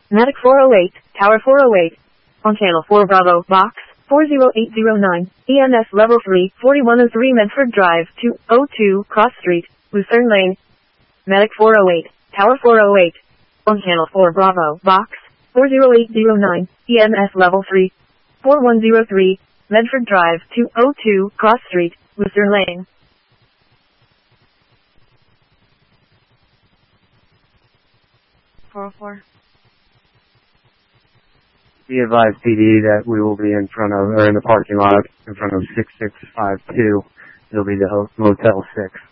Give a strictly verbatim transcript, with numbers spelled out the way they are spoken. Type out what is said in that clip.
Medic four oh eight, Tower four oh eight. On Channel four Bravo, Box four oh eight oh nine, E M S Level three, forty-one oh three Medford Drive, two oh two Cross Street, Lucerne Lane. Medic four oh eight, Tower four oh eight. On Channel four Bravo, Box four oh eight oh nine, E M S Level three, forty-one oh three, Medford Drive, two oh two Cross Street, Lucerne Lane. four oh four. Be advised, P D, that we will be in front of, or in the parking lot, in front of six six five two. It'll be the Motel six.